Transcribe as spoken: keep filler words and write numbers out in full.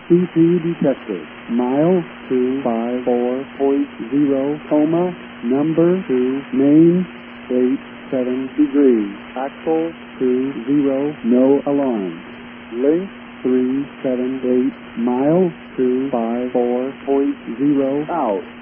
C P detected. Mile two five four point zero, coma, number two, main, eight seven degrees. Axle two zero, no alarm. Length three seven eight, mile two five four point zero, out.